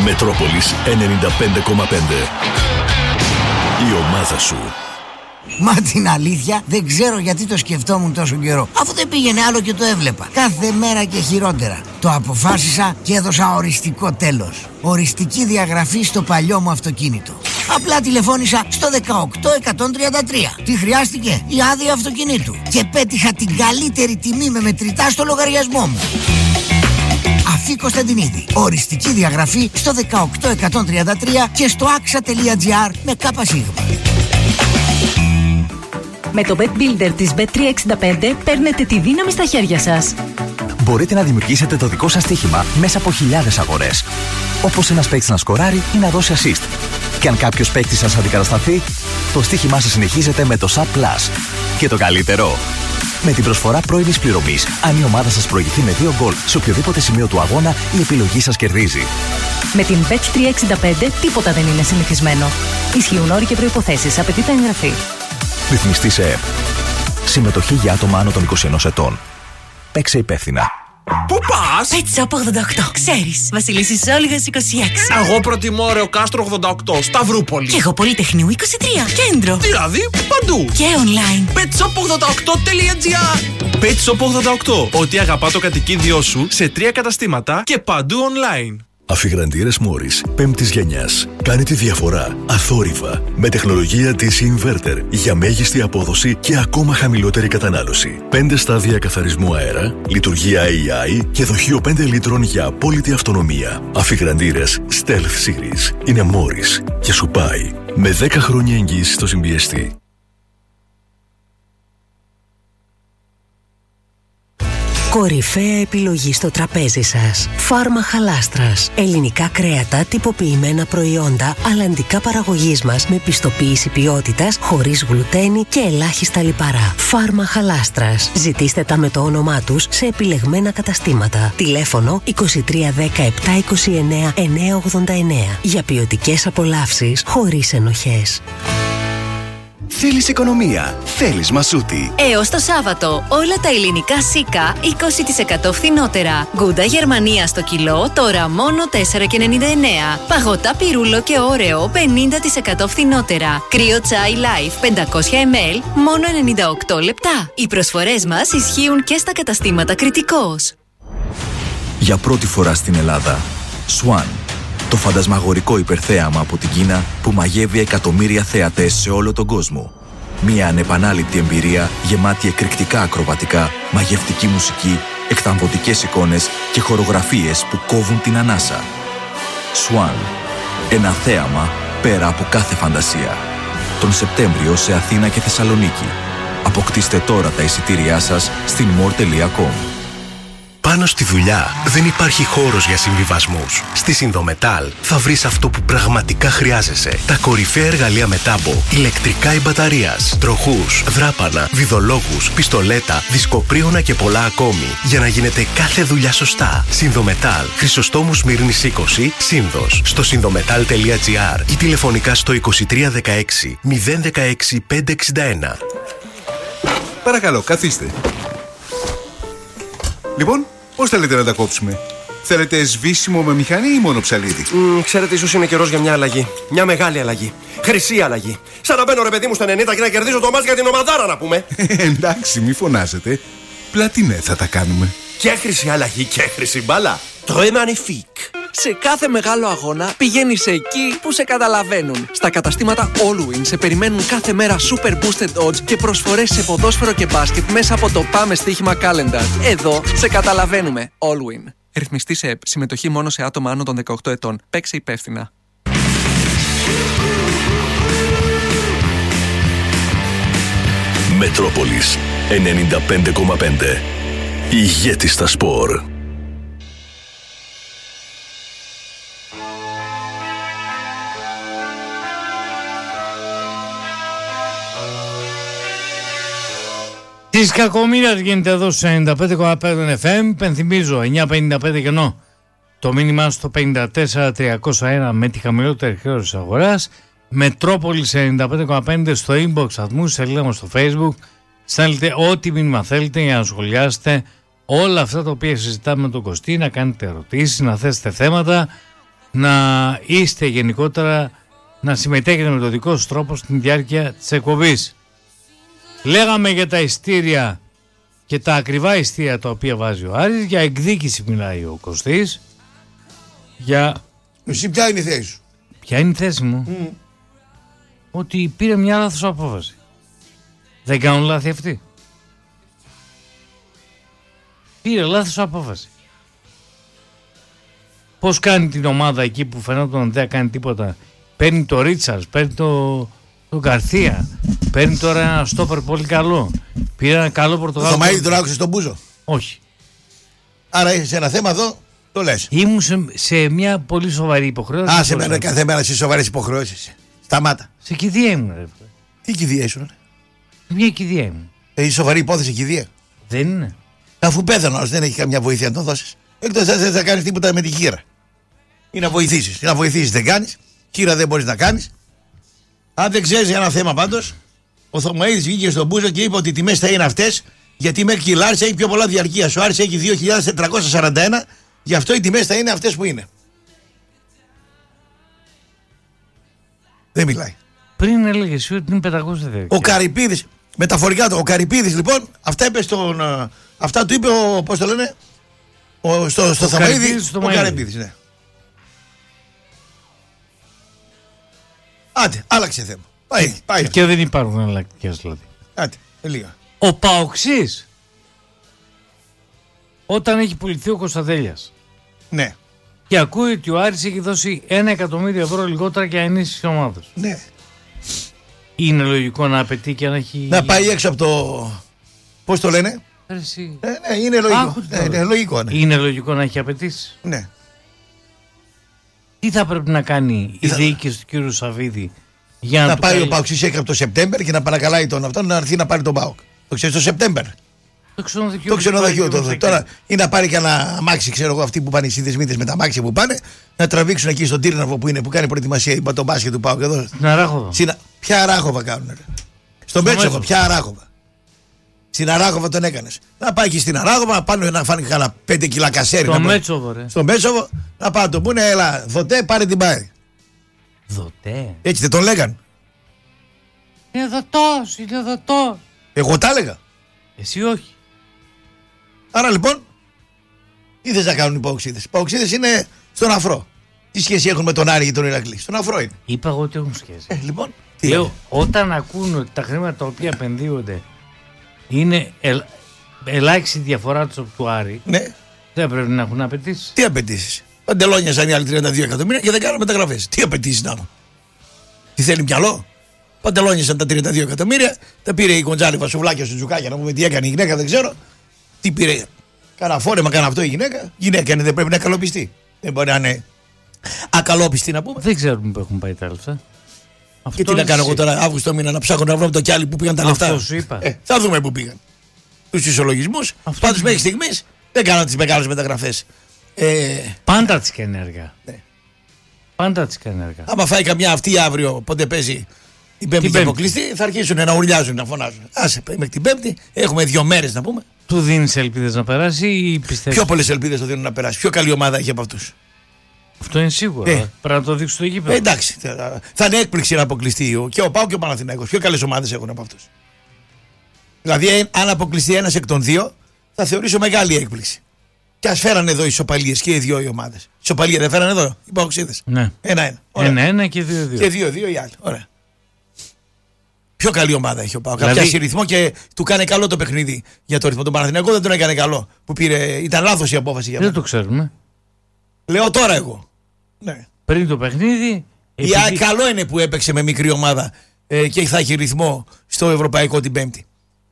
Μετρόπολης 95,5. Η ομάδα σου. Μα την αλήθεια δεν ξέρω γιατί το σκεφτόμουν τόσο καιρό, αφού δεν πήγαινε άλλο και το έβλεπα κάθε μέρα και χειρότερα. Το αποφάσισα και έδωσα οριστικό τέλος. Οριστική διαγραφή στο παλιό μου αυτοκίνητο. Απλά τηλεφώνησα στο 18133. Τι χρειάστηκε? Η άδεια αυτοκινήτου. Και πέτυχα την καλύτερη τιμή με μετρητά στο λογαριασμό μου. Αφή Κωνσταντινίδη. Οριστική διαγραφή στο 18133 και στο axa.gr με ΚΣ. Με το Bet Builder της Bet365 παίρνετε τη δύναμη στα χέρια σας. Μπορείτε να δημιουργήσετε το δικό σας στοίχημα μέσα από χιλιάδες αγορές. Όπως ένας παίκτης να σκοράρει ή να δώσει assist. Και αν κάποιος παίκτης σας αντικατασταθεί, το στοίχημά σας συνεχίζεται με το Sub Plus. Και το καλύτερο, με την προσφορά πρώιμης πληρωμής, αν η ομάδα σας προηγηθεί με 2 γκολ σε οποιοδήποτε σημείο του αγώνα, η επιλογή σας κερδίζει. Με την Bet365 τίποτα δεν είναι συνηθισμένο. Ισχύουν όροι και προϋποθέσεις. Απαιτείται εγγραφή. Ρυθμιστή σε ΕΠ. Συμμετοχή για άτομα άνω των 21 ετών. Παίξε υπεύθυνα. Πού πας? Pet Shop 88. Ξέρεις, Βασιλίσσης Όλγας 26. Εγώ προτιμώ Ρεο Κάστρο 88, Σταυρούπολη. Και εγώ Πολυτεχνείου 23, Κέντρο. Δηλαδή παντού. Και online. petshop88.gr. Pet Shop 88. Ό,τι αγαπά το κατοικίδιό σου σε 3 καταστήματα και παντού online. Αφιγραντήρες Μόρις 5ης γενιάς. Κάνει τη διαφορά αθόρυβα με τεχνολογία DC Inverter για μέγιστη απόδοση και ακόμα χαμηλότερη κατανάλωση. 5 στάδια καθαρισμού αέρα, λειτουργία AI και δοχείο 5 λίτρων για απόλυτη αυτονομία. Αφιγραντήρες Stealth Series είναι Μόρις και σου πάει με 10 χρόνια εγγύηση στο συμπιεστή. Κορυφαία επιλογή στο τραπέζι σας. Φάρμα Χαλάστρας. Ελληνικά κρέατα, τυποποιημένα προϊόντα, αλλαντικά παραγωγής μας με πιστοποίηση ποιότητας, χωρίς γλουτένι και ελάχιστα λιπαρά. Φάρμα Χαλάστρας. Ζητήστε τα με το όνομά τους σε επιλεγμένα καταστήματα. Τηλέφωνο 2310 729 989. Για ποιοτικές απολαύσεις χωρίς ενοχές. Θέλεις οικονομία, θέλεις Μασούτη. Έως το Σάββατο, όλα τα ελληνικά σίκα 20% φθηνότερα. Γκούντα Γερμανία στο κιλό, τώρα μόνο 4,99. Παγωτά πυρούλο και όρεο 50% φθηνότερα. Κρύο τσάι Life 500 ml, μόνο 98 λεπτά. Οι προσφορές μας ισχύουν και στα καταστήματα Κρητικός. Για πρώτη φορά στην Ελλάδα, Swan. Το φαντασμαγορικό υπερθέαμα από την Κίνα που μαγεύει εκατομμύρια θέατες σε όλο τον κόσμο. Μια ανεπανάληπτη εμπειρία γεμάτη εκρηκτικά ακροβατικά, μαγευτική μουσική, εκθαμβωτικές εικόνες και χορογραφίες που κόβουν την ανάσα. Swan. Ένα θέαμα πέρα από κάθε φαντασία. Τον Σεπτέμβριο σε Αθήνα και Θεσσαλονίκη. Αποκτήστε τώρα τα εισιτήριά σας στην more.com. Πάνω στη δουλειά δεν υπάρχει χώρος για συμβιβασμούς. Στη Συνδομετάλ θα βρεις αυτό που πραγματικά χρειάζεσαι. Τα κορυφαία εργαλεία με τάμπο, ηλεκτρικά ή μπαταρίας, τροχούς, δράπανα, βιδολόγους, πιστολέτα, δισκοπρίωνα και πολλά ακόμη. Για να γίνεται κάθε δουλειά σωστά. Συνδομετάλ, Χρυσοστόμου Σμύρνης 20, Σύνδος. Στο συνδομετάλ.gr ή τηλεφωνικά στο 2316 016 561. Παρακαλώ, καθίστε. Λοιπόν, πώς θέλετε να τα κόψουμε? Θέλετε σβήσιμο με μηχανή ή μόνο ψαλίδι? Ξέρετε, ίσως είναι καιρός για μια αλλαγή. Μια μεγάλη αλλαγή. Χρυσή αλλαγή. Σαν να μπαίνω ρε παιδί μου στα 90 και να κερδίζω το μάτς για την ομαδάρα, να πούμε. Εντάξει, μη φωνάζετε. Πλατινέ θα τα κάνουμε. Και χρυσή αλλαγή και χρυσή μπάλα. Très magnifique. Σε κάθε μεγάλο αγώνα πηγαίνεις εκεί που σε καταλαβαίνουν. Στα καταστήματα Allwin σε περιμένουν κάθε μέρα super boosted odds και προσφορές σε ποδόσφαιρο και μπάσκετ μέσα από το Πάμε Στοίχημα Calendar. Εδώ σε καταλαβαίνουμε. Allwin. Ρυθμιστή σε ΕΠ. Συμμετοχή μόνο σε άτομα άνω των 18 ετών. Παίξε υπεύθυνα. Μετρόπολης 95,5. Ηγέτης στα σπορ. Της κακομοίρας γίνεται εδώ στο 95,5 FM. Πενθυμίζω 955 κενό. Το μήνυμα στο 54301 με τη χαμηλότερη χρέωση της αγοράς. Μετρόπολης 95,5 στο inbox σταθμού, σελίδα μας στο Facebook. Στέλνετε ό,τι μήνυμα θέλετε για να σχολιάσετε όλα αυτά τα οποία συζητάμε με τον Κωστή, να κάνετε ερωτήσεις, να θέσετε θέματα. να είστε γενικότερα, να συμμετέχετε με το δικό σας τρόπο στην διάρκεια της εκπομπής. Λέγαμε για τα ειστήρια και τα ακριβά ειστήρια τα οποία βάζει ο Άρης. Για εκδίκηση μιλάει ο Κωστής. Εσύ ποια είναι η θέση σου? Ποια είναι η θέση μου? Ότι πήρε μια λάθος απόφαση. Δεν κάνουν λάθη αυτοί? Πήρε λάθος απόφαση. Πώς κάνει την ομάδα εκεί που φαινόταν δεν κάνει τίποτα? Παίρνει το Ρίτσαρds, παίρνει το Γκαρθία, παίρνει τώρα ένα στόπερ πολύ καλό. Πήρε ένα καλό Πορτογάλο. Το Θωμαΐδη τον άκουσες στον Μπούζο? Όχι. Άρα είσαι ένα θέμα εδώ, το λες. Ήμουν σε μια πολύ σοβαρή υποχρέωση. Σε μένα κάθε μέρα σε σοβαρές υποχρεώσεις. Σταμάτα. Σε κηδεία ήμουν, ρε. Τι κηδεία ήσουν? Μια κηδεία ήμουν. Έχει σοβαρή υπόθεση κηδεία? Δεν είναι. Αφού πέθανε ο άλλος, δεν έχει καμιά βοήθεια να τον δώσεις. Εκτός δεν θα κάνεις τίποτα με τη χείρα. Ή να βοηθήσεις. Να βοηθήσεις δεν κάνεις. Χείρα δεν μπορείς να κάνεις. Αν δεν ξέρεις ένα θέμα πάντως, ο Θωμαΐδης βγήκε στον Μπούζο και είπε ότι οι τιμές θα είναι αυτές, γιατί μέχρι η Λάρης έχει πιο πολλά διαρκείας. Ο Άρης έχει 2.441, γι' αυτό οι τιμές θα είναι αυτές που είναι. Δεν μιλάει. Πριν έλεγε εσύ ότι είναι 500 διαρκεία. Ο Καρυπίδης, μεταφορικά ο Καρυπίδης λοιπόν, αυτά του είπε ο, πώς το λένε, στο Θωμαΐδη, ο Καρυπίδης, ναι. Άντε, άλλαξε θέμα. Πάει. Και δεν υπάρχουν εναλλακτικές δηλαδή. Άντε, λίγα. Ο Παοξής, όταν έχει πουληθεί ο Κωνσταντέλιας, ναι, και ακούει ότι ο Άρης έχει δώσει 1 εκατομμύριο ευρώ λιγότερα για ενίσχυση ομάδας, ναι, είναι λογικό να απαιτεί και να έχει... Να πάει έξω από το... Πώς το λένε? Ναι, είναι λογικό. Είναι λογικό, ναι. Είναι λογικό να έχει απαιτήσει. Ναι. Τι θα πρέπει να κάνει η διοίκηση του κ. Σαββίδη για να πάει ο Παοξής από το Σεπτέμβρη και να παρακαλάει τον αυτόν να έρθει να πάρει τον ΠΑΟΚ. Το ξέρεις, το Σεπτέμβρη. Το ξενοδοχείο. Τώρα ή να πάρει κανένα αμάξι, ξέρω εγώ, αυτοί που πάνε οι συνδεσμίτες με τα αμάξια που πάνε, να τραβήξουν εκεί στον Τύρναβο που κάνει προετοιμασία το μπάσκετ του ΠΑΟΚ εδώ. Στην Αράχοβα. Ποια Αράχοβα κάνουν? Στον Μέτσοβο, ποια Αράχοβα? Στην Αράχοβα τον έκανες. Να πάει και στην Αράχοβα, να πάνε να φάνε κανένα 5 κιλά κασέρι. Στο Μέτσοβο, ρε. Στο Μέτσοβο, να πάνε το πούνε, έλα, δοτέ, πάρε την πάει. Δοτέ. Έτσι δεν τον λέγαν? Είναι δοτός. Εγώ τα έλεγα. Εσύ όχι. Άρα λοιπόν, τι θες να κάνουν οι Παοξίδες? Οι Παοξίδες είναι στον αφρό. Τι σχέση έχουν με τον Άρη και τον Ηρακλή? Στον αφρό είναι. Είπα εγώ ότι έχουν σχέση. Λοιπόν, λέω, όταν ακούν ότι τα χρήματα τα οποία επενδύονται είναι ελάχιστη διαφορά του από του Άρη, ναι, δεν πρέπει να έχουν απαιτήσεις. Τι απαιτήσεις? Παντελόνιασαν οι άλλοι 32 εκατομμύρια και δεν κάνουν μεταγραφές. Τι απαιτήσεις να έχουν? Τι θέλει μυαλό? Παντελόνιασαν τα 32 εκατομμύρια, τα πήρε η Κοντζάλιβα σουβλάκια στο Τζουκάκια, να πούμε τι έκανε η γυναίκα, δεν ξέρω. Τι πήρε? Κάνα φόρεμα, κάνα αυτό η γυναίκα. Γυναίκα είναι, δεν πρέπει να είναι ακαλοπιστή. Δεν μπορεί να είναι ακαλόπιστη, να πούμε. Δεν ξέρουμε που έχουν πάει τα λεφτά. Και τι να κάνω εγώ τώρα, Αύγουστο μήνα, να ψάχνω να βρω το κι άλλοι που πήγαν τα λεφτά? Αυτό σου είπα. Θα δούμε που πήγαν. Τους ισολογισμούς. Πάντως μέχρι στιγμής δεν κάναν τις μεγάλες μεταγραφές. Πάντα τις κάνει αργά. Ναι. Πάντα τις κάνει αργά. Άμα φάει καμιά αυτή αύριο, πότε παίζει την Πέμπτη και αποκλειστεί, θα αρχίσουν να ουρλιάζουν, να φωνάζουν. Άσε, μέχρι την Πέμπτη έχουμε 2 μέρες να πούμε. Του δίνεις ελπίδες να περάσει ή πιστεύεις? Πιο πολλές ελπίδες το δίνουν να περάσει. Πιο καλή ομάδα έχει από αυτούς. Αυτό είναι σίγουρο. Πρέπει να το δείξει στο γήπεδο. Εντάξει. Θα είναι έκπληξη να αποκλειστεί και ο ΠΑΟΚ και ο Παναθηναϊκός. Πιο καλές ομάδες έχουν από αυτούς. Δηλαδή, αν αποκλειστεί ένας εκ των δύο, θα θεωρήσω μεγάλη έκπληξη. Και ας φέρανε εδώ ισοπαλίες και οι δύο οι ομάδες. Ισοπαλία δεν φέρανε εδώ οι Παοξίδες? Ναι. 1-1. Και 2-2. Και 2-2 οι άλλοι. Ωραία. Πιο καλή ομάδα έχει ο ΠΑΟΚ. Δηλαδή... Πιάσει ρυθμό και του κάνει καλό το παιχνίδι για το ρυθμό. Τον Παναθηναϊκό δεν τον έκανε καλό. Που ήταν λάθος η απόφαση για μένα. Δεν το ξέρουμε. Λέω τώρα εγώ. Ναι. Πριν το παιχνίδι. Καλό είναι που έπαιξε με μικρή ομάδα και θα έχει ρυθμό στο Ευρωπαϊκό την Πέμπτη.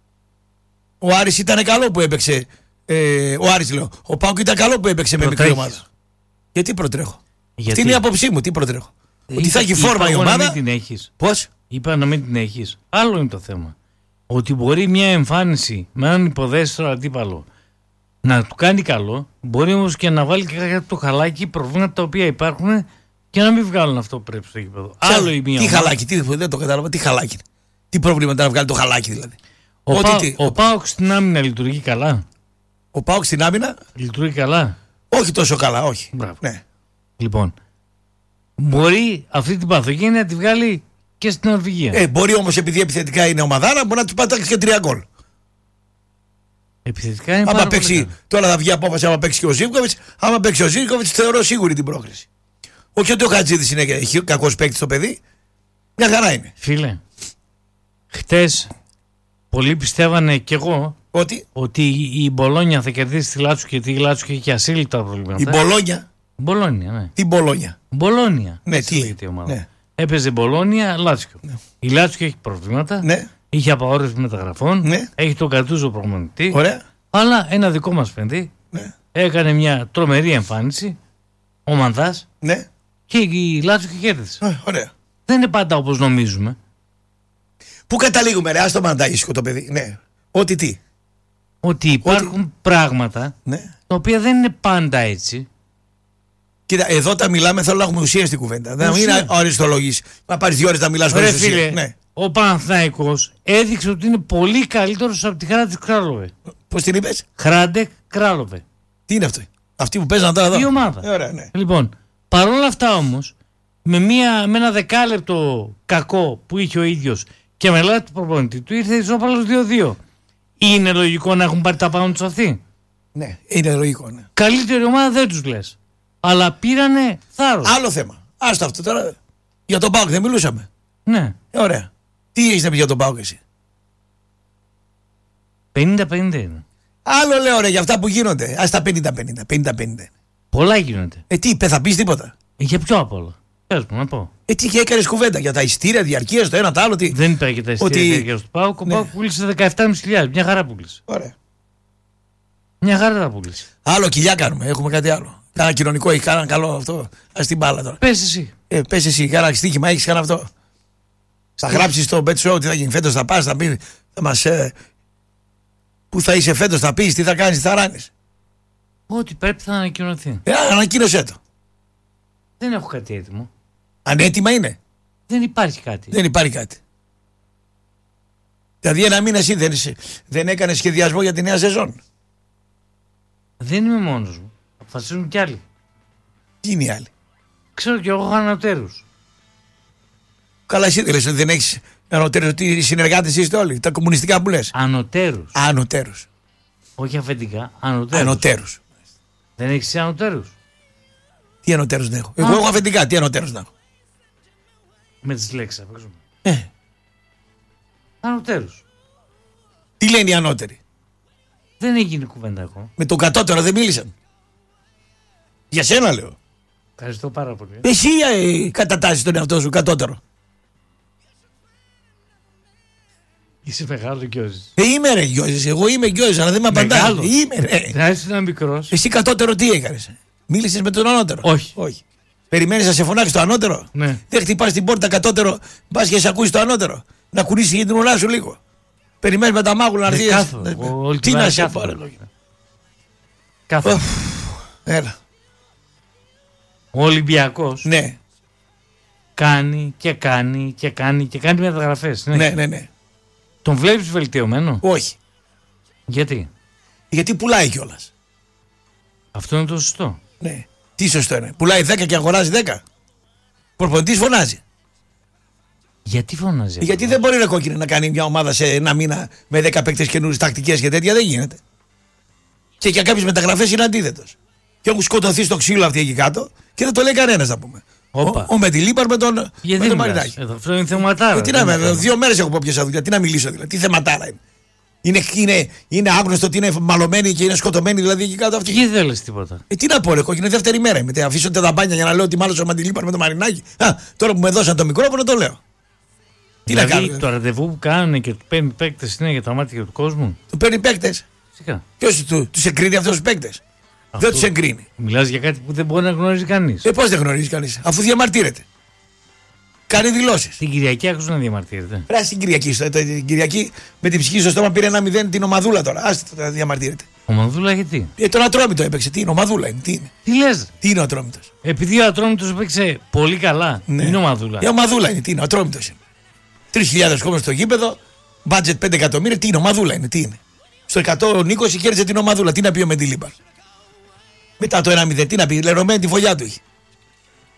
Ο Άρης ήταν καλό που έπαιξε. Ο Άρης λέω. Ο ΠΑΟΚ ήταν καλό που έπαιξε με μικρή ομάδα. Γιατί προτρέχω? Αυτή είναι η άποψή μου. Τι προτρέχω? Ότι θα έχει φόρμα η ομάδα. Να μην την έχεις. Πώς? Είπα να μην την έχεις. Άλλο είναι το θέμα. Ότι μπορεί μια εμφάνιση με έναν υποδέστερο αντίπαλο να του κάνει καλό, μπορεί όμως και να βάλει και το χαλάκι προβλήματα τα οποία υπάρχουν και να μην βγάλουν αυτό που πρέπει στο γήπεδο. Άλλο η μία. Τι χαλάκι, δεν το κατάλαβα. Τι χαλάκι? Τι προβλήματα να βγάλει το χαλάκι δηλαδή? Ο ΠΑΟΚ στην άμυνα λειτουργεί καλά. Ο ΠΑΟΚ στην άμυνα λειτουργεί καλά. Όχι τόσο καλά, όχι. Μπράβο. Ναι. Λοιπόν, Μπορεί αυτή την παθογένεια να τη βγάλει και στην Νορβηγία. Μπορεί όμως επειδή επιθετικά είναι ομαδάρα, μπορεί να του πατάξει και 3 γκολ. Επιθετικά είναι άμα παίξει, τώρα θα βγει απόφαση άμα παίξει και ο Ζίβκοβιτς. Άμα παίξει ο Ζίβκοβιτς, θεωρώ σίγουρη την πρόκριση. Όχι ότι ο Χατζίδης είναι κακός παίκτης το παιδί. Μια χαρά είναι. Φίλε, χτες πολλοί πιστεύανε κι εγώ ότι η Μπολόνια θα κερδίσει τη Λάτσιο, γιατί η Λάτσιο είχε ασύλληπτα προβλήματα. Η Μπολόνια. Μπολόνια, ναι. Τι Μπολόνια. Μπολόνια. Ναι, τι. Ναι. Έπαιζε Μπολόνια, Λάτσιο. Ναι. Η Λάτσιο έχει προβλήματα. Ναι. Είχε απαγόρευση μεταγραφών. Ναι. Έχει τον Κατούζο προπονητή. Ωραία. Αλλά ένα δικό μας παιδί έκανε μια τρομερή εμφάνιση. Ο Μανδάς. Ναι. Και η Λάτσιο κέρδισε. Ωραία. Δεν είναι πάντα όπως νομίζουμε. Πού καταλήγουμε, ρε, άστο Μαντάγισκο το παιδί. Ναι. Ότι τι. Ότι υπάρχουν πράγματα τα οποία δεν είναι πάντα έτσι. Κοίτα, εδώ τα μιλάμε, θέλω να έχουμε ουσία στην κουβέντα. Δεν είναι αριστολογής. Να πάρεις 2 ώρες να μιλάς χωρίς ουσία. Φίλε, ναι. Ο Παναθηναϊκός έδειξε ότι είναι πολύ καλύτερος από τη Χράντεκ Κράλοβε. Πώς την είπες? Χράντεκ Κράλοβε. Τι είναι αυτό? Αυτή που παίζαν τώρα εδώ. Η ομάδα. Ωραία, ναι. Λοιπόν, παρόλα αυτά όμως, με ένα δεκάλεπτο κακό που είχε ο ίδιος και με λάθη του προπονητή του, ήρθε ισόπαλος 2-2. Είναι λογικό να έχουν πάρει τα πάνω τους αυτοί? Ναι, είναι λογικό. Ναι. Καλύτερη ομάδα δεν τους λες. Αλλά πήρανε θάρρος. Άλλο θέμα. Άστο αυτό τώρα. Για τον ΠΑΟΚ δεν μιλούσαμε. Ναι. Ωραία. Τι έχεις να πει για τον ΠΑΟΚ εσύ? 50-50 είναι. Άλλο λέω ρε για αυτά που γίνονται. Ας τα 50-50. Πολλά γίνονται. Τι, θα πεις τίποτα? Για ποιο απ' όλα? Πες μου να πω. Τι και έκανες κουβέντα για τα ειστήρια διαρκείας, το ένα το άλλο. Τι... Δεν είπα για τα ειστήρια διαρκείας του ΠΑΟΚ. Ο ΠΑΟΚ πούλησε 17.500. Μια χαρά πούλησε. Ωραία. Μια χαρά θα πούλησε. Άλλο κοιλιά κάνουμε. Έχουμε κάτι άλλο. Κάνα κοινωνικό ή κάνα καλό αυτό. Ας την μπάλα τώρα. Πες εσύ. Πες εσύ. Κάνα στοίχημα έχεις κάνει αυτό? Θα γράψεις στο Bet Show τι θα γίνει φέτος, θα πας, θα πει, θα μας. Πού θα είσαι φέτος, θα πεις, τι θα κάνεις, τι θα ράνεις? Ό,τι πρέπει θα ανακοινωθεί. Ανακοίνωσέ το. Δεν έχω κάτι έτοιμο. Ανέτοιμα είναι. Δεν υπάρχει κάτι. Δεν υπάρχει κάτι. Δηλαδή ένα μήνα εσύ δεν έκανε σχεδιασμό για τη νέα σεζόν. Δεν είμαι μόνος μου. Αποφασίζουν κι άλλοι. Τι είναι οι άλλοι? Ξέρω κι εγώ έχω ανωτέρους. Καλά, εσύ δεν λες ότι δεν έχεις ανωτέρους, ότι οι συνεργάτες είστε όλοι, τα κομμουνιστικά που λες. Ανωτέρους. Ανωτέρους. Όχι αφεντικά, ανωτέρους. Ανωτέρους. Δεν έχεις ανωτέρους? Τι ανωτέρους να έχω? Εγώ έχω αφεντικά, τι ανωτέρους να έχω? Με τις λέξεις απ' ανωτέρους. Τι λένε οι ανώτεροι? Δεν έγινε κουβέντα ακόμα. Με τον κατώτερο δεν μίλησαν? Για σένα λέω. Ευχαριστώ πάρα πολύ. Εσύ κατατάσσεις τον εαυτό σου κατώτερο. Είσαι μεγάλο Γκιόζης. Είμαι ρε Γκιόζης, εγώ είμαι Γκιόζης, αλλά δεν με απαντάς. Είμαι ρε. Να είσαι ένα μικρός. Εσύ κατώτερο τι έκανες? Μίλησες με τον ανώτερο? Όχι. Περιμένεις να σε φωνάξει το ανώτερο? Ναι. Δεν χτυπάς την πόρτα κατώτερο, πας και σε ακούσει το ανώτερο? Να κουνήσεις για την ουρά σου λίγο. Περιμένεις με τα μάγουλα να έρθεις. Τι να σε πάρω? Κάθομαι. Έλα. Ο Ολυμπιακός ναι. κάνει μεταγραφές. Ναι. Τον βλέπεις βελτιωμένο? Όχι. Γιατί? Γιατί πουλάει κιόλας. Αυτό είναι το σωστό. Ναι. Τι σωστό είναι? Πουλάει 10 και αγοράζει 10. Προπονητής φωνάζει. Γιατί φωνάζει? Γιατί δεν μπορεί να κόκκινε να κάνει μια ομάδα σε ένα μήνα με 10 παίκτες καινούριες τακτικές και τέτοια? Δεν γίνεται. Και για κάποιες μεταγραφές είναι αντίθετος. Και έχουν σκοτωθεί στο ξύλο αυτοί εκεί κάτω και δεν το λέει κανένας, να πούμε. Ο Μετιλίπαρ με τον Μαρινάκη. Αυτό είναι θεματάρα. Τι να με, 2 μέρες έχω πω πιάσα δουλειά. Τι να μιλήσω δηλαδή? Τι θεματάρα είναι? Είναι άγνωστο ότι είναι μαλωμένοι και είναι σκοτωμένοι δηλαδή εκεί κάτω αυτοί. Και δεν λες τίποτα. Τι να πω, είναι δεύτερη μέρα. Με αφήσω τα μπάνια για να λέω ότι μάλλον ο Μετιλίπαρ με τον Μαρινάκη. Τώρα που με δώσαν το μικρόφωνο το λέω. Τι δηλαδή, να κάνω? Το ραντεβού που κάνουν και του παίρνει παίκτες είναι για τα μάτια του κόσμου. Του παίρνει παίκτες. Ποιος τους εγκρίνει αυτούς τους παίκτες? Δεν τους εγκρίνει. Μιλάς για κάτι που δεν μπορεί να γνωρίζει κανείς. Πώς δεν γνωρίζει κανείς, αφού διαμαρτύρεται? Κάνει δηλώσεις. Την Κυριακή άκουσα να διαμαρτύρεται. Πράσι την Κυριακή. Την Κυριακή με την ψυχή στο στόμα πήρε 1-0 την Ομαδούλα τώρα. Άστε τώρα διαμαρτύρεται. Ομαδούλα γιατί? Τον Ατρόμητο έπαιξε. Τι είναι, Ομαδούλα είναι? Τι είναι? Τι λες? Τι είναι ο Ατρόμητος? Επειδή ο Ατρόμητος έπαιξε πολύ καλά. Ναι. Είναι Ομαδούλα. Η Ομαδούλα είναι. Τι είναι? Ο Ατρόμητος είναι. 3.000 κόσμο στο γήπεδο. Μπάτζετ 5 εκατομμύρια. Τι είναι? Ομαδούλα είναι. Τι είναι? Στο 120 κέρδισε την Ομαδούλα. Τι να πει ο Μεντιλίπαρ? Μετά το 1-0, τι να πει? Λερωμένη τη φωλιά του είχε.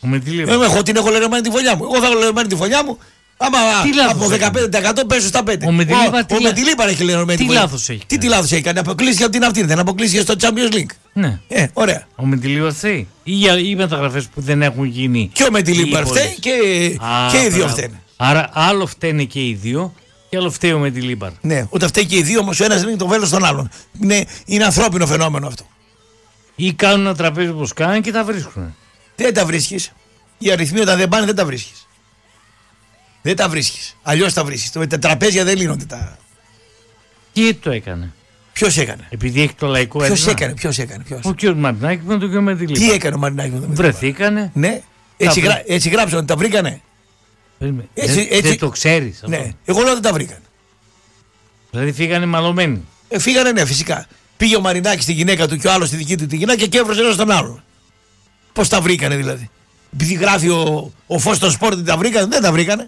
Εγώ την έχω λερεμένη τη φωλιά μου. Εγώ θα έχω λερεμένη τη φωλιά μου. Άμα από 15% πέσω στα 5. Ο Μετιλίπαρ έχει λερεμένη τη φωλιά. Τι λάθος έχει. Τι λάθος έχει κάνει. Αποκλείστηκε από την αυτή. Δεν αποκλείστηκε στο Champions League. Ναι. Ωραία. Ο Μετιλίπαρ φταίει. Ή οι μεταγραφές που δεν έχουν γίνει. Και ο Μετιλίπαρ φταίει και οι δύο φταίνε. Άρα άλλο φταίνε και οι δύο. Και άλλο φταίει ο Μετιλίπαρ. Ναι, όταν φταίει και οι δύο, όμως ο ένας είναι το βέλος των άλλων. Είναι ανθρώπινο φαινόμενο αυτό. Ή κάνουν ένα τραπέζι όπως κάνουν και τα βρίσκουν. Δεν τα βρίσκεις. Οι αριθμοί όταν δεν πάνε δεν τα βρίσκεις. Δεν τα βρίσκεις. Αλλιώς τα βρίσκεις. Τα τραπέζια δεν λύνονται τα. Τι το έκανε. Ποιος έκανε. Επειδή έχει το λαϊκό έδωμα. Ποιος έκανε. Ο κ. Μαρινάκη με τον κ. Μετιλίπαρ. Τι έκανε ο Μαρινάκη με τον Μετιλίπαρ. Βρεθήκανε. Ναι. Έτσι γράψαν ότι τα βρήκανε. Δεν το ξέρεις αυτό. Ναι. Εγώ λέω δεν τα βρήκαν. Δηλαδή φύγανε μαλωμένοι. Φύγανε, ναι, φυσικά. Πήγε ο Μαρινάκης στη γυναίκα του και ο άλλος στη δική του τη γυναίκα και έβρωσε ένας τον άλλον. Πώς τα βρήκανε δηλαδή. Επειδή γράφει ο Φως στο Σπορ ότι τα βρήκανε, δεν τα βρήκανε.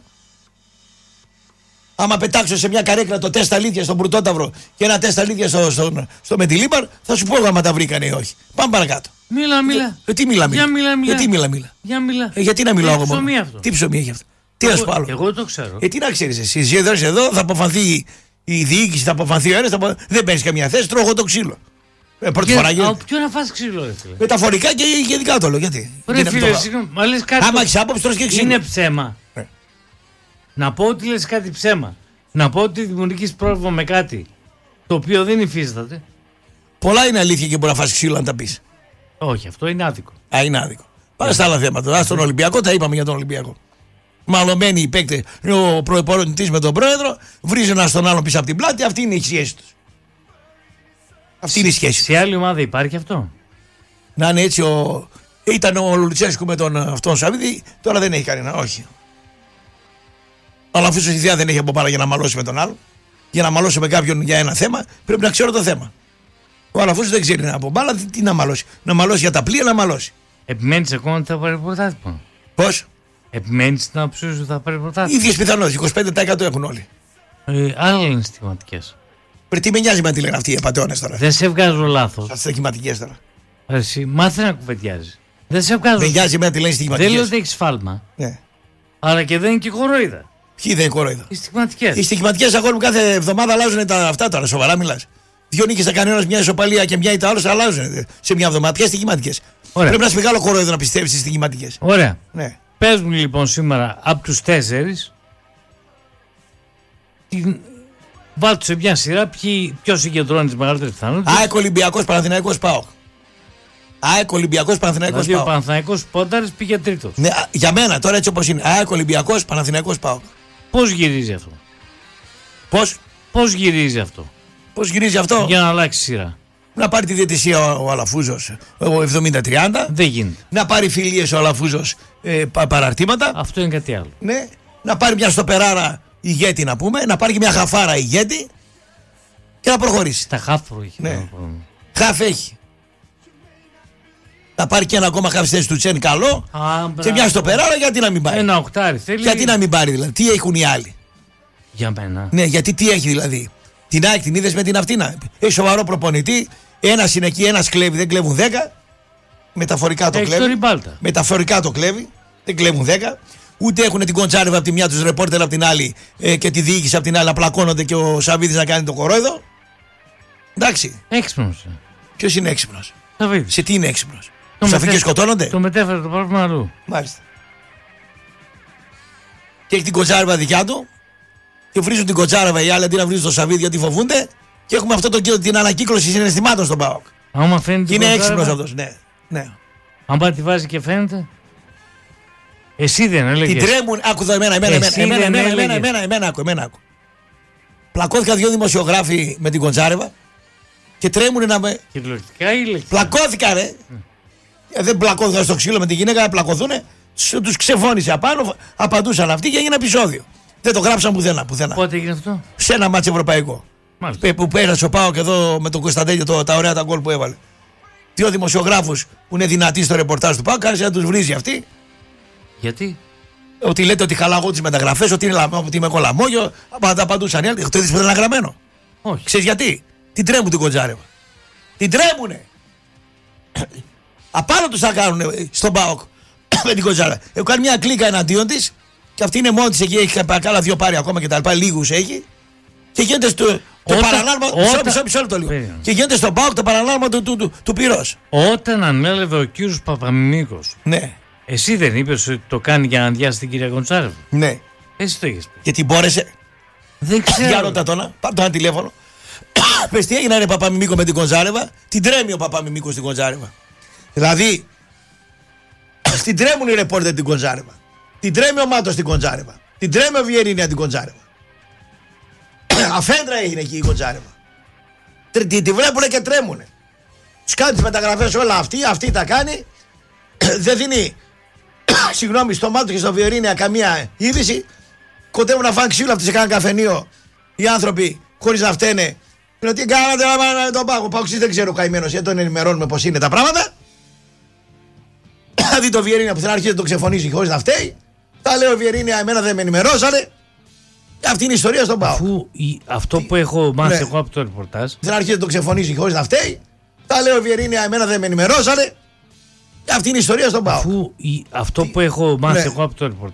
Άμα πετάξω σε μια καρέκλα το τεστ αλήθεια στον Πουρτόταυρο και ένα τεστ αλήθεια στο Μετιλίπαρ, θα σου πω άμα τα βρήκανε ή όχι. Πάμε παρακάτω. Μίλα. Τι μίλα. Γιατί μίλα. Γιατί να μιλάω εγώ μόνο. Ψωμί αυτό. Τι ψωμί έχει αυτό. Τι να σου πω άλλο. Εγώ το ξέρω. Τι να ξέρεις εσύ. Εδώ θα αποφανθεί η διοίκηση, θα αποφανθεί ο ένας. Δεν παίρνει καμία θέση, τρώω εγώ το ξύλο. Πρώτη φορά γίνεται. Ποιο να φας ξύλο, ρε φίλε. Μεταφορικά και γενικά το λέω. Γιατί. Ρε φίλε, μα λες κάτι. Άμα έχεις άποψη, τρως και ξύλο. Είναι ψέμα. Να πω ότι λες κάτι ψέμα. Να πω ότι δημιουργείς πρόβλημα με κάτι το οποίο δεν υφίσταται. Πολλά είναι αλήθεια και μπορεί να φας ξύλο αν τα πεις. Όχι, αυτό είναι άδικο. Είναι άδικο. Πάμε στα άλλα θέματα. Στον Ολυμπιακό, τα είπαμε για τον Ολυμπιακό. Μαλωμένοι οι παίκτες, ο προϋπολογιστής με τον πρόεδρο, βρίζει ένα στον άλλον πίσω από την πλάτη, αυτή είναι η σχέση τους. Αυτή είναι η σχέση. Σε άλλη ομάδα υπάρχει αυτό. Να είναι έτσι ήταν ο Λουτσέσκου με τον Σαββίδη, τώρα δεν έχει κανένα, όχι. Αλλά αφού η ιδέα δεν έχει από πάνω για να μαλώσει με τον άλλο, για να μαλώσει με κάποιον για ένα θέμα, πρέπει να ξέρω το θέμα. Ο Αλαφούσος δεν ξέρει από μπάλα, τι να μαλώσει. Να μαλώσει για τα πλοία, να μαλώσει. Επιμένεις ακόμα ότι θα πάρει πρωτάθλημα. Πώς? Επιμένεις στην άποψή σου ότι θα πάρει πρωτάθλημα. Ίδιες πιθανότητες, 25% έχουν όλοι. Άλλα είναι στοιχηματικές. Τι με νοιάζει με τι λένε αυτοί οι απατεώνες τώρα. Δεν σε βγάζω λάθος. Αυτές στοιχηματικές τώρα. Εσύ μάθε να κουβεντιάζεις. Δεν σε βγάζω. Με νοιάζει με τι λένε στοιχηματικές. Δεν λέω ότι έχεις σφάλμα. Ναι. Αλλά και δεν είναι και κορόιδα. Ποιοι δεν είναι κορόιδα. Οι στοιχηματικές. Οι στοιχηματικές αγώνες κάθε εβδομάδα αλλάζουν αυτά τώρα. Σοβαρά μιλάς. Δύο νίκες θα κάνει ένας, μια ισοπαλία και μια ή τα άλλα αλλάζουν σε μια εβδομάδα. Ποιες στοιχηματικές. Πρέπει να είσαι μεγάλο κορόιδο να πιστεύεις στις στοιχηματικές. Ωραία. Ναι. Πες μου λοιπόν σήμερα από τους 4 βάλτε σε μια σειρά ποιος συγκεντρώνει τις μεγαλύτερες πιθανότητες. ΑΕΚ, Ολυμπιακός, Παναθηναϊκός, ΠΑΟΚ. ΑΕΚ, Ολυμπιακός, Παναθηναϊκός, δηλαδή ΠΑΟΚ. Ο Παναθηναϊκός πόνταρης πήγε τρίτος. Ναι, για μένα τώρα έτσι όπως είναι. ΑΕΚ, Ολυμπιακός, Παναθηναϊκός, ΠΑΟΚ. Πώς γυρίζει αυτό. Πώς γυρίζει αυτό. Πώς γυρίζει αυτό. Για να αλλάξει σειρά. Να πάρει τη διαιτησία ο Αλαφούζος 70-30. Δεν γίνεται. Να πάρει φιλίες ο Αλαφούζος παραρτήματα. Αυτό είναι κάτι άλλο. Ναι. Να πάρει μια στοπεράρα ηγέτη να πούμε. Να πάρει και μια χαφάρα ηγέτη. Και να προχωρήσει. Τα χάφρο έχει. Ναι. Χαφ έχει. Να πάρει και ένα ακόμα χαφ θέση του Τσέν καλό. Και μια στοπεράρα γιατί να μην πάρει. Ένα οχτάρι θέλει. Γιατί να μην πάρει δηλαδή. Τι έχουν οι άλλοι. Για μένα. Ναι, γιατί τι έχει δηλαδή. Την ΑΕΚ την είδες με την αυτίνα. Έχει σοβαρό προπονητή. Ένας είναι εκεί, ένας κλέβει, δεν κλέβουν 10. Μεταφορικά το κλέβει. Μεταφορικά το κλέβει. Δεν κλέβουν 10. Ούτε έχουν την Κοντσάρεβα από τη μια, τους ρεπόρτερ από την άλλη και τη διοίκηση από την άλλη να πλακώνονται και ο Σαββίδης να κάνει το κορόιδο. Εντάξει. Έξυπνος. Ποιος είναι έξυπνος. Σαββίδης. Σε τι είναι έξυπνος. Στους αφήκες σκοτώνονται. Το μετέφερε το πρόβλημα αλλού. Μάλιστα. Και έχει την Κοντσάρεβα δικιά του. Και βρίζουν την Κοτσάραβα οι άλλοι αντί να βρίζουν το Σαββίδι γιατί φοβούνται. Και έχουμε αυτό την ανακύκλωση συναισθημάτων στον ΠΑΟΚ. Άμα φαίνεται. Είναι έξυπνος αυτός. Ναι. Αν πάει τη βάζει και φαίνεται. Εσύ δεν έλεγες. Την τρέμουν. Άκου εδώ εμένα. Άκου. Πλακώθηκαν δύο δημοσιογράφοι με την Κοτσάραβα. Και τρέμουν να με. Κυριολεκτικά ή λεκτικά. Πλακώθηκαν, ρε. Δεν πλακώθηκαν στο ξύλο με τη γυναίκα να πλακωθούν. Τους ξεφώνησε απάνω. Απαντούσαν αυτοί και έγινε επεισόδιο. Δεν το γράψαν πουθενά. Πότε έγινε αυτό? Σε ένα μάτσο ευρωπαϊκό. Μάλιστα. Που πέρασε ο ΠΑΟΚ εδώ με τον Κωνσταντέλιο τα ωραία τα γκολ που έβαλε. Δύο δημοσιογράφους που είναι δυνατοί στο ρεπορτάζ του ΠΑΟΚ, άρχισε να τους βρίζει αυτή. Γιατί? Ότι λέτε ότι χαλαγώ τις μεταγραφές, ότι είμαι κολαμόγιο. Απαντούσαν οι άλλοι. Το είδες που ήταν γραμμένο. Όχι. Ξέρεις γιατί? Την τρέμουν την Κοντζάρεβα. Την τρέμουνε. Απάνω τους θα κάνουν στον ΠΑΟΚ. με την Κοντζάρεβα. Έχω κάνει μια κλίκα εναντίον της και αυτή είναι μόνη της εκεί. Έχει άλλα 2 πάρει ακόμα και τα λοιπά. Λίγους έχει. Και γίνεται στο παρανάλμα. Μισό λεπτό λίγο. Και γίνεται στον ΠΑΟΚ το παρανάλμα του πυρός. Όταν ανέλαβε ο κύριος Παπαμιμίκος. Ναι. Εσύ δεν είπες ότι το κάνει για να αδειάσει την κυρία Κοντζάρεβα? Ναι. Εσύ το είχες πει. Και την μπόρεσε. Δεν ξέρω. Για ρώτα τώρα. Πάρ' το ένα τηλέφωνο. Πες τι έγινε είναι Παπαμιμίκο με την Κοντζάρεβα. Την τρέμει ο Παπαμιμίκος στην Κοντζάρεβα. Δηλαδή. Την τρέμουν οι ρεπόρτερ την Κοντζάρεβα. Την τρέμει ο Μάτος την Κοντζάρεβα. Την τρέμει ο Βιερίνια την Κοντζάρεβα. Αφέντρα έγινε εκεί η Κοντζάρεβα. Τη βλέπουνε και τρέμουνε. Τους κάνει τις μεταγραφές όλα αυτή τα κάνει. Δεν δίνει συγγνώμη στο Μάτο και στο Βιερίνια καμία είδηση. Κοντεύουν να φάνε ξύλο αυτοί σε κανένα καφενείο οι άνθρωποι χωρίς να φταίνε. Είναι ότι κάνατε να τον πάγω. Παουξής δεν ξέρω καημένος γιατί τον ενημερώνουμε πως είναι τα πράγματα. Θα δει το Βιερίνια που θα αρχίσει να τον ξεφωνίζει χωρίς να φταίει. Θα λέει ο Βιερίνια, εμένα δεν με ενημερώσανε. Αυτή είναι η ιστορία στον ΠΑΟΚ. Αφού αυτό που έχω μάθει εγώ από το ρεπορτάζ. Θα αρχίσει να τον ξεφωνίζει χωρίς να φταίει. Θα λέει ο Βιερίνια, εμένα δεν με ενημερώσανε. Αυτή είναι η ιστορία στον ΠΑΟΚ. Αφού αυτό που έχω μάθει εγώ από το ρεπορτάζ.